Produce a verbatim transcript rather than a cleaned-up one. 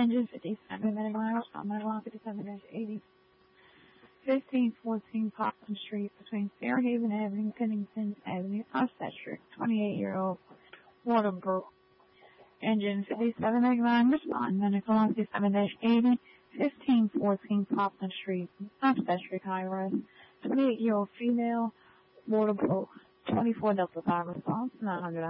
Engine fifty-seven, Mid-Atlantic, Mid-Atlantic fifty-seven eighty. fifteen fourteen Parkland Street between Fairhaven Avenue and Pennington Avenue, obstetric, twenty-eight-year-old Waterbrook. Engine fifty-seven eighty-nine, respond, Medical on fifty-seven eighty, fifteen fourteen Parkland Street, obstetric, high-rise, twenty-eight-year-old female, Waterbrook, twenty-four Delta five response, nine hundred